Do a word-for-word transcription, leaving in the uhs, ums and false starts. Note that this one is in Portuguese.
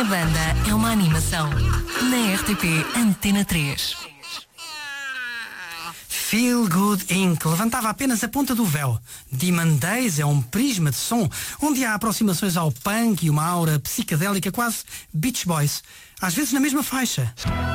Minha Banda é uma animação na R T P Antena três. Feel Good incorporated levantava apenas a ponta do véu. Demon Days é um prisma de som onde há aproximações ao punk e uma aura psicadélica quase Beach Boys, às vezes na mesma faixa.